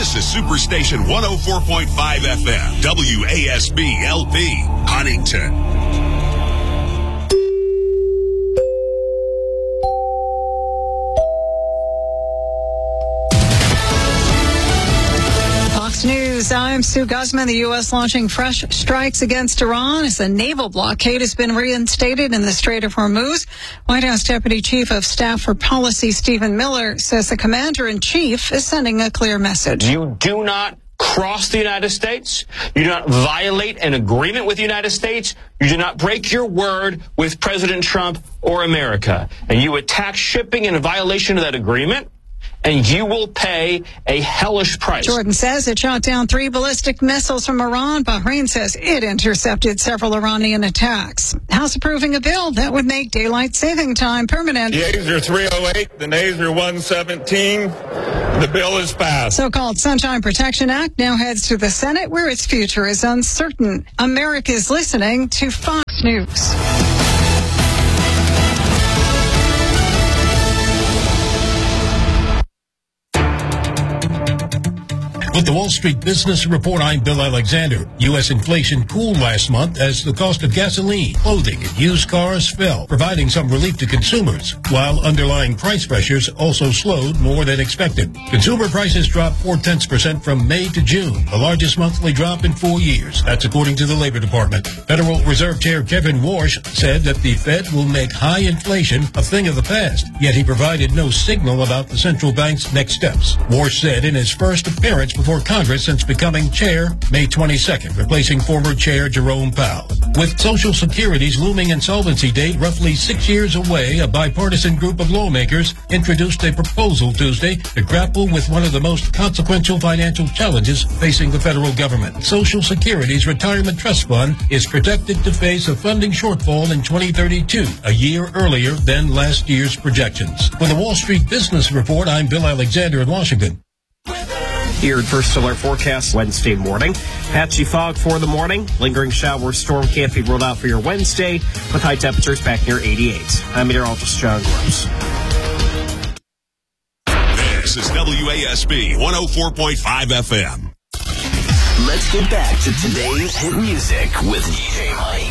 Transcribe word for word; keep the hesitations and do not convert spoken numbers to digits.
This is Superstation one oh four point five F M, W A S B L P, Huntington. News. I'm Sue Guzman. The U S launching fresh strikes against Iran as a naval blockade has been reinstated in the Strait of Hormuz. White House Deputy Chief of Staff for Policy Stephen Miller says the commander-in-chief is sending a clear message. You do not cross the United States. You do not violate an agreement with the United States. You do not break your word with President Trump or America. And you attack shipping in a violation of that agreement, and you will pay a hellish price. Jordan says it shot down three ballistic missiles from Iran. Bahrain says it intercepted several Iranian attacks. House approving a bill that would make daylight saving time permanent. The ayes are three oh eight, the nays are one seventeen. The bill is passed. So-called Sunshine Protection Act now heads to the Senate, where its future is uncertain. America is listening to Fox News. With the Wall Street Business Report, I'm Bill Alexander. U S inflation cooled last month as the cost of gasoline, clothing, and used cars fell, providing some relief to consumers, while underlying price pressures also slowed more than expected. Consumer prices dropped four-tenths percent from May to June, the largest monthly drop in four years. That's according to the Labor Department. Federal Reserve Chair Kevin Warsh said that the Fed will make high inflation a thing of the past, yet he provided no signal about the central bank's next steps. Warsh said in his first appearance before Congress since becoming chair May twenty-second, replacing former chair Jerome Powell. With Social Security's looming insolvency date roughly six years away, a bipartisan group of lawmakers introduced a proposal Tuesday to grapple with one of the most consequential financial challenges facing the federal government. Social Security's Retirement Trust Fund is projected to face a funding shortfall in twenty thirty-two, a year earlier than last year's projections. For the Wall Street Business Report, I'm Bill Alexander in Washington. Here at First Alert Forecast Wednesday morning. Patchy fog for the morning. Lingering shower storm can't be ruled out for your Wednesday with high temperatures back near eighty-eight. I'm meteorologist John Gross. This is W A S B one oh four point five F M. Let's get back to today's hit music with D J Mike.